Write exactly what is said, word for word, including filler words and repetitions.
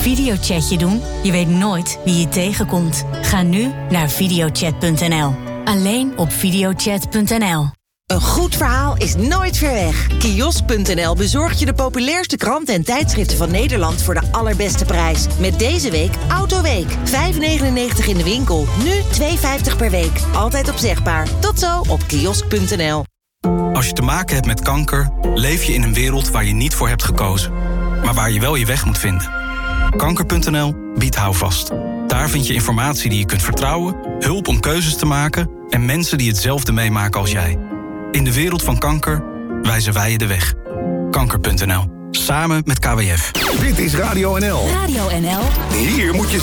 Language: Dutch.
Videochatje doen? Je weet nooit wie je tegenkomt. Ga nu naar videochat punt n l. Alleen op videochat punt n l. Een goed verhaal is nooit ver weg. Kiosk punt n l bezorgt je de populairste kranten en tijdschriften van Nederland voor de allerbeste prijs. Met deze week Autoweek. vijf negenennegentig in de winkel. Nu twee vijftig per week. Altijd opzegbaar. Tot zo op kiosk punt n l. Als je te maken hebt met kanker, leef je in een wereld waar je niet voor hebt gekozen. Maar waar je wel je weg moet vinden. kanker punt n l biedt houvast. Daar vind je informatie die je kunt vertrouwen, hulp om keuzes te maken en mensen die hetzelfde meemaken als jij. In de wereld van kanker wijzen wij je de weg. kanker punt n l. Samen met K W F. Dit is Radio N L. Radio N L. Hier moet je